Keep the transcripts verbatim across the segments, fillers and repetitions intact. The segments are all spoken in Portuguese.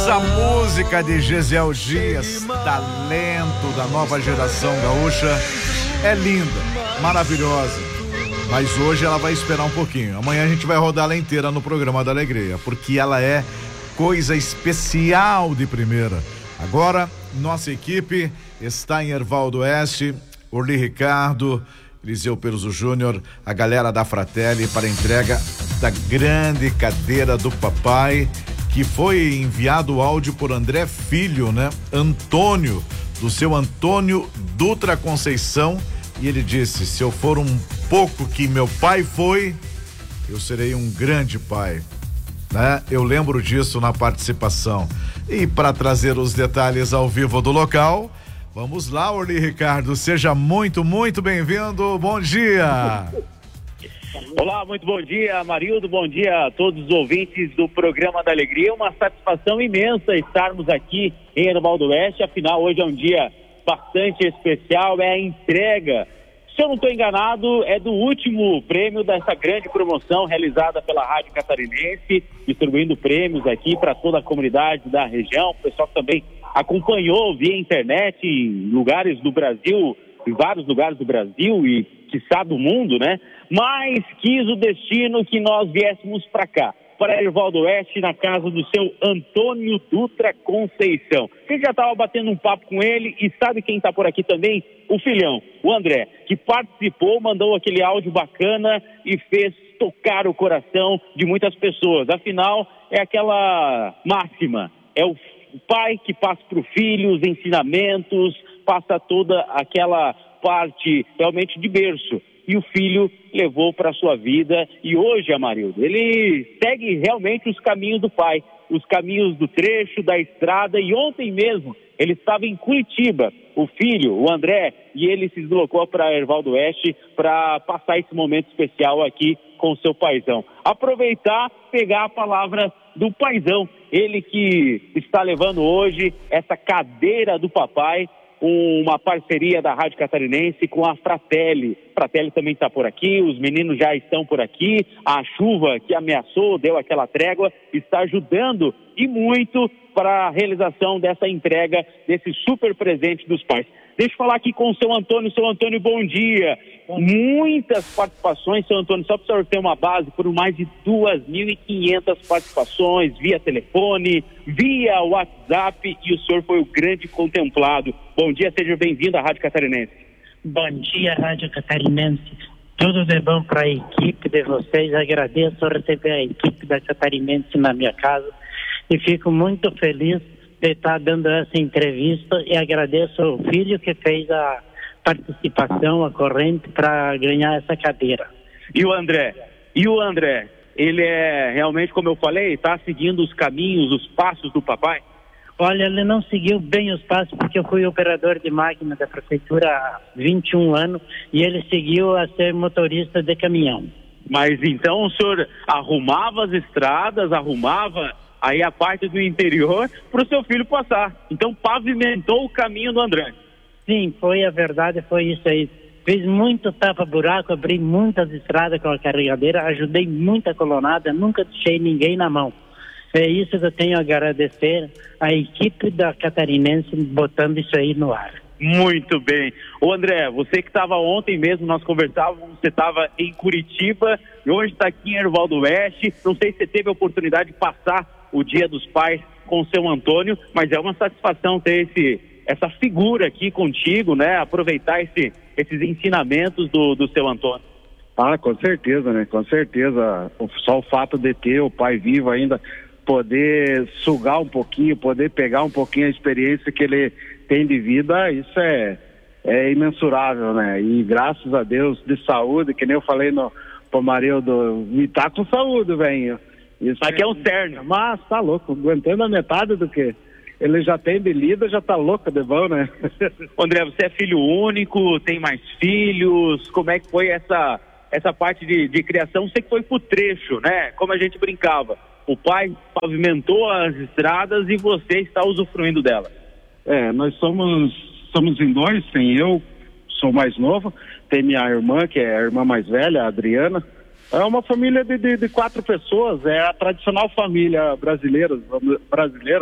Essa música de Gesiel Dias, talento da nova geração gaúcha, é linda, maravilhosa. Mas hoje ela vai esperar um pouquinho. Amanhã a gente vai rodar ela inteira no programa da Alegria, porque ela é coisa especial de primeira. Agora, nossa equipe está em Erval do Oeste, Orly Ricardo, Eliseu Peruso Júnior, a galera da Fratelli para a entrega da grande cadeira do papai, que foi enviado o áudio por André Filho, né? Antônio, do seu Antônio Dutra Conceição, e ele disse: se eu for um pouco que meu pai foi, eu serei um grande pai, né? Eu lembro disso na participação. E para trazer os detalhes ao vivo do local, vamos lá, Orly Ricardo, seja muito, muito bem-vindo, bom dia. Olá, muito bom dia, Amarildo, bom dia a todos os ouvintes do programa da Alegria. Uma satisfação imensa estarmos aqui em Erval do Oeste, afinal hoje é um dia bastante especial, é a entrega, se eu não estou enganado, é do último prêmio dessa grande promoção realizada pela Rádio Catarinense, distribuindo prêmios aqui para toda a comunidade da região. O pessoal também acompanhou via internet em lugares do Brasil, em vários lugares do Brasil e, quiçá, do mundo, né? Mas quis o destino que nós viéssemos para cá, para Erval do Oeste, na casa do seu Antônio Dutra Conceição. A gente já estava batendo um papo com ele e sabe quem está por aqui também? O filhão, o André, que participou, mandou aquele áudio bacana e fez tocar o coração de muitas pessoas. Afinal, é aquela máxima, é o pai que passa para o filho os ensinamentos, passa toda aquela parte realmente de berço. E o filho levou para a sua vida. E hoje, Amarildo, ele segue realmente os caminhos do pai, os caminhos do trecho, da estrada. E ontem mesmo ele estava em Curitiba, o filho, o André, e ele se deslocou para Erval do Oeste para passar esse momento especial aqui com o seu paizão. Aproveitar, pegar a palavra do paizão, ele que está levando hoje essa cadeira do papai, uma parceria da Rádio Catarinense com a Fratelli. Fratelli também está por aqui, os meninos já estão por aqui, a chuva que ameaçou, deu aquela trégua, está ajudando e muito para a realização dessa entrega, desse super presente dos pais. Deixa eu falar aqui com o seu Antônio. Seu Antônio, bom dia. Muitas participações, seu Antônio, só para o senhor ter uma base, por mais de duas mil e quinhentas participações, via telefone, via WhatsApp, e o senhor foi o grande contemplado. Bom dia, seja bem-vindo à Rádio Catarinense. Bom dia, Rádio Catarinense. Tudo de bom para a equipe de vocês. Agradeço receber a equipe da Catarinense na minha casa e fico muito feliz de estar dando essa entrevista e agradeço ao filho que fez a participação, a corrente, para ganhar essa cadeira. E o André? E o André? Ele é realmente, como eu falei, está seguindo os caminhos, os passos do papai? Olha, ele não seguiu bem os passos porque eu fui operador de máquina da prefeitura há vinte e um anos e ele seguiu a ser motorista de caminhão. Mas então o senhor arrumava as estradas, arrumava aí a parte do interior para o seu filho passar. Então pavimentou o caminho do André. Sim, foi a verdade, foi isso aí. Fiz muito tapa-buraco, abri muitas estradas com a carregadeira, ajudei muita colonada, nunca deixei ninguém na mão. É isso que eu tenho a agradecer à equipe da Catarinense botando isso aí no ar. Muito bem. Ô André, você que estava ontem mesmo, nós conversávamos, você estava em Curitiba e hoje está aqui em Erval do Oeste. Não sei se você teve a oportunidade de passar o Dia dos Pais com o seu Antônio, mas é uma satisfação ter esse, essa figura aqui contigo, né? Aproveitar esse, esses ensinamentos do, do seu Antônio. Ah, com certeza, né? Com certeza. Só o fato de ter o pai vivo ainda, poder sugar um pouquinho, poder pegar um pouquinho a experiência que ele tem de vida, isso é, é imensurável, né? E graças a Deus, de saúde, que nem eu falei no pro Marildo, me tá com saúde, velho. Isso aqui é um terno. Mas tá louco, aguentando a metade do que ele já tem de lida, já tá louco de bom, né? André, você é filho único, tem mais filhos, como é que foi essa, essa parte de, de criação? Você que foi pro trecho, né? Como a gente brincava, o pai pavimentou as estradas e você está usufruindo dela. É, nós somos, somos em dois, tem eu, sou mais novo, tem minha irmã, que é a irmã mais velha, a Adriana. É uma família de, de, de quatro pessoas, é a tradicional família brasileira, brasileira.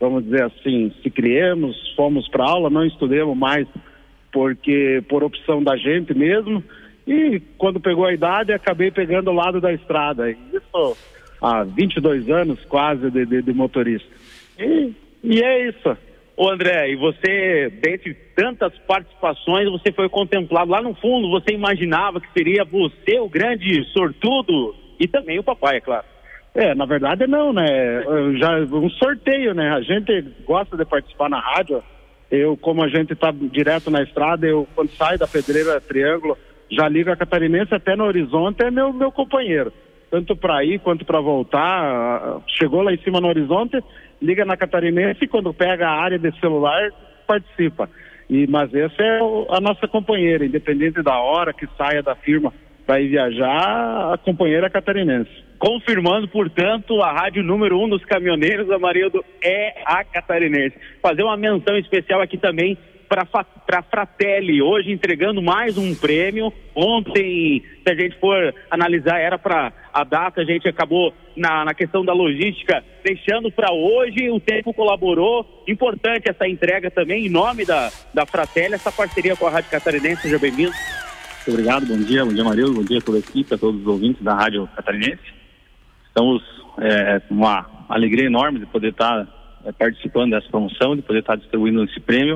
vamos dizer assim, se criemos, fomos para aula, não estudemos mais porque por opção da gente mesmo, e quando pegou a idade acabei pegando o lado da estrada, isso há vinte e dois anos quase de, de, de motorista, e, e é isso. Ô André, e você, dentre tantas participações, você foi contemplado lá no fundo, você imaginava que seria você o grande sortudo e também o papai, é claro. É, na verdade não, né, já um sorteio, né, a gente gosta de participar na rádio, eu, como a gente tá direto na estrada, eu quando saio da Pedreira Triângulo, já ligo a Catarinense até no Horizonte, é meu, meu companheiro, tanto para ir quanto para voltar, chegou lá em cima no Horizonte, liga na Catarinense e quando pega a área de celular, participa. E, mas essa é a nossa companheira, independente da hora que saia da firma para ir viajar, a companheira é catarinense. Confirmando, portanto, a rádio número um dos caminhoneiros, Amarildo, é a Catarinense. Fazer uma menção especial aqui também para a Fratelli, hoje entregando mais um prêmio. Ontem, se a gente for analisar, era para a data, a gente acabou na, na questão da logística, deixando para hoje, o tempo colaborou. Importante essa entrega também, em nome da, da Fratelli, essa parceria com a Rádio Catarinense. Seja bem-vindo. Muito obrigado, bom dia, bom dia Marildo, bom dia a toda a equipe, a todos os ouvintes da Rádio Catarinense. Estamos é, com uma alegria enorme de poder estar é, participando dessa promoção, de poder estar distribuindo esse prêmio.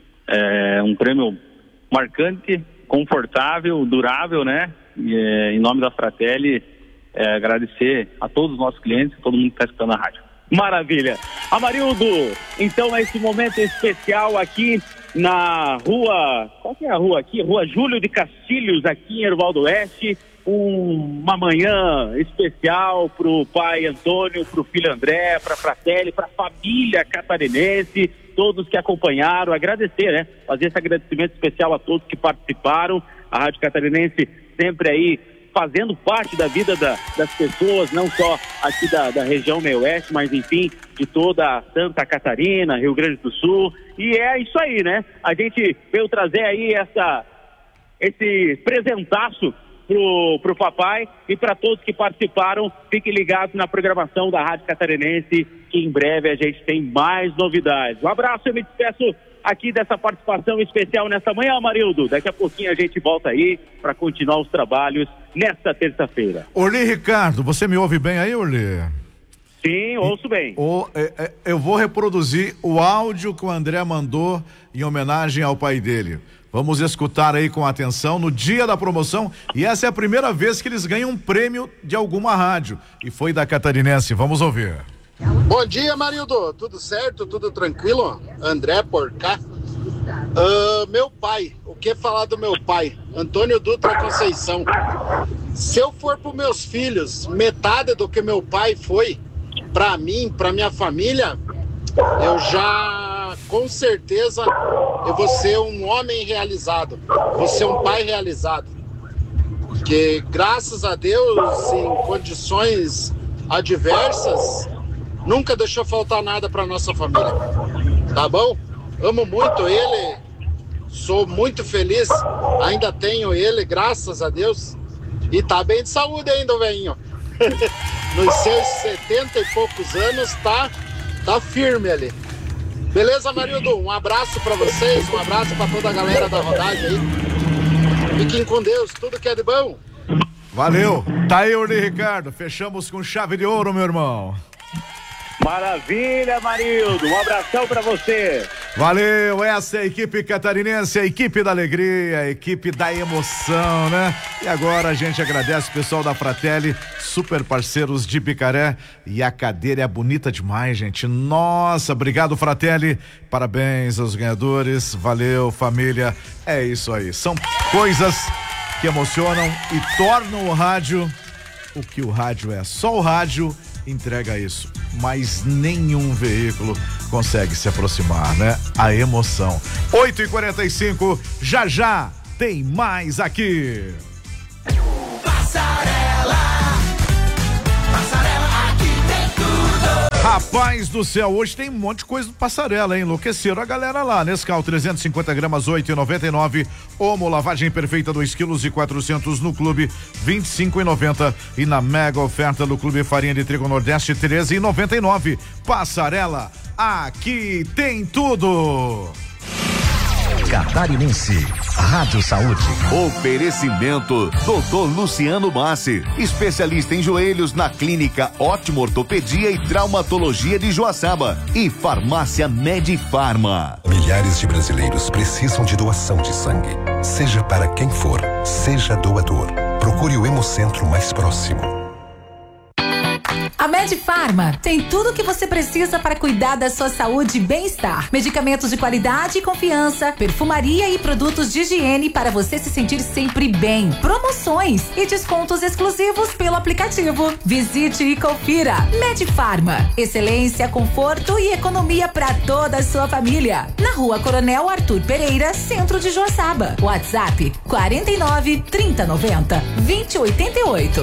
É um prêmio marcante, confortável, durável, né? E, é, em nome da Fratelli, é, agradecer a todos os nossos clientes, todo mundo que está escutando a rádio. Maravilha. Amarildo, então esse momento especial aqui na rua, qual que é a rua aqui? Rua Júlio de Castilhos, aqui em Erval do Oeste, um, uma manhã especial para o pai Antônio, para o filho André, para a Fratelli, para a família catarinense, todos que acompanharam, agradecer, né? Fazer esse agradecimento especial a todos que participaram, a Rádio Catarinense sempre aí fazendo parte da vida da, das pessoas, não só aqui da, da região meio-oeste, mas enfim, de toda Santa Catarina, Rio Grande do Sul, e é isso aí, né? A gente veio trazer aí essa, esse presentaço pro, pro papai e para todos que participaram. Fiquem ligados na programação da Rádio Catarinense, que em breve a gente tem mais novidades. Um abraço, eu me despeço aqui dessa participação especial nessa manhã, Amarildo. Daqui a pouquinho a gente volta aí para continuar os trabalhos nesta terça-feira. Orli Ricardo, você me ouve bem aí, Orli? Sim, ouço bem. O, é, é, eu vou reproduzir o áudio que o André mandou em homenagem ao pai dele. Vamos escutar aí com atenção no dia da promoção, e essa é a primeira vez que eles ganham um prêmio de alguma rádio, e foi da Catarinense. Vamos ouvir. Bom dia, Marildo, tudo certo, tudo tranquilo? André por cá. Uh, meu pai, o que falar do meu pai? Antônio Dutra Conceição. Se eu for para meus filhos metade do que meu pai foi para mim, para minha família, eu já, com certeza, eu vou ser um homem realizado, vou ser um pai realizado. Porque, graças a Deus, em condições adversas, nunca deixou faltar nada para nossa família, tá bom? Amo muito ele, sou muito feliz, ainda tenho ele, graças a Deus, e tá bem de saúde ainda, o velhinho. Nos seus setenta e poucos anos, tá, tá firme ali. Beleza, Marildo? Um abraço para vocês, um abraço para toda a galera da rodagem aí. Fiquem com Deus, tudo que é de bom. Valeu, tá aí, Orli Ricardo, fechamos com chave de ouro, meu irmão. Maravilha, Marildo, um abração pra você. Valeu, essa é a equipe catarinense, a equipe da alegria, a equipe da emoção, né? E agora a gente agradece o pessoal da Fratelli, super parceiros de Picaré, e a cadeira é bonita demais, gente. Nossa, obrigado, Fratelli, parabéns aos ganhadores, valeu, família, é isso aí, são coisas que emocionam e tornam o rádio o que o rádio é. Só o rádio entrega isso, mas nenhum veículo consegue se aproximar, né? A emoção. oito e quarenta e cinco, já já tem mais aqui. Passarela, Passarela, aqui tem tudo. Rapaz do céu, hoje tem um monte de coisa do Passarela, hein? Enlouqueceram a galera lá. Nescau trezentos e cinquenta gramas, oito e noventa e nove. Omo lavagem perfeita, dois quilos e quatrocentos no clube, vinte e cinco e noventa. E na mega oferta do clube farinha de trigo Nordeste, treze e noventa e nove. Passarela, aqui tem tudo. Catarinense, Rádio Saúde. Oferecimento doutor Luciano Massi, especialista em joelhos na clínica Ótimo Ortopedia e Traumatologia de Joaçaba e Farmácia Medifarma. Milhares de brasileiros precisam de doação de sangue. Seja para quem for, seja doador. Procure o Hemocentro mais próximo. A Medifarma tem tudo o que você precisa para cuidar da sua saúde e bem-estar. Medicamentos de qualidade e confiança, perfumaria e produtos de higiene para você se sentir sempre bem. Promoções e descontos exclusivos pelo aplicativo. Visite e confira. Medifarma. Excelência, conforto e economia para toda a sua família. Na Rua Coronel Arthur Pereira, centro de Joaçaba. WhatsApp quarenta e nove, trinta, noventa, vinte, oitenta e oito.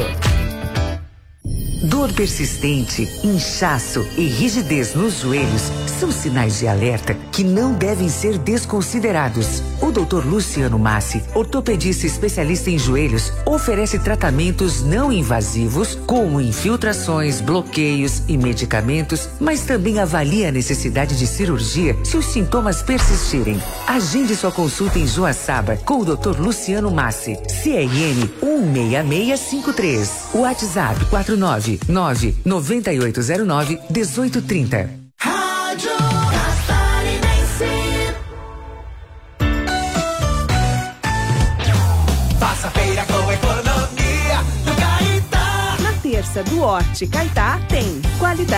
Dor persistente, inchaço e rigidez nos joelhos são sinais de alerta que não devem ser desconsiderados. O doutor Luciano Massi, ortopedista especialista em joelhos, oferece tratamentos não invasivos como infiltrações, bloqueios e medicamentos, mas também avalia a necessidade de cirurgia se os sintomas persistirem. Agende sua consulta em Joaçaba com o doutor Luciano Massi, C R N um seis seis cinco três. WhatsApp quatro nove nove nove oito zero nove um oito três zero. Rádio Catarinense. Faça feira com economia do Caetá. Na terça do Horti Caetá tem qualidade.